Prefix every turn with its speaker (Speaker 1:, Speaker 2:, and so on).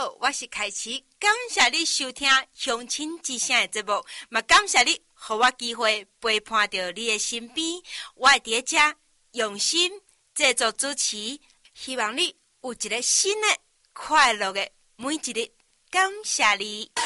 Speaker 1: 好，我是凯琪，感谢你收听乡亲之声的节目，嘛感谢你给我机会陪伴到你的身边。我会在这用心制作主持，希望你有一个新的快乐的每一日。感谢你。